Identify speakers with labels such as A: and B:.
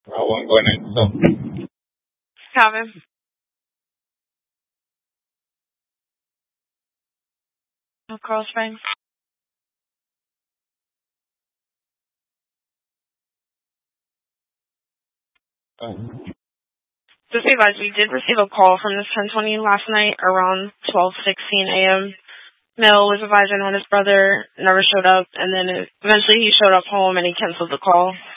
A: I wasn't going in. So,
B: Calvin. Coral Springs. This advice, we did receive a call from this 1020 last night around 12:16 a.m. Mel was advising on his brother, never showed up, and then eventually he showed up home and he canceled the call.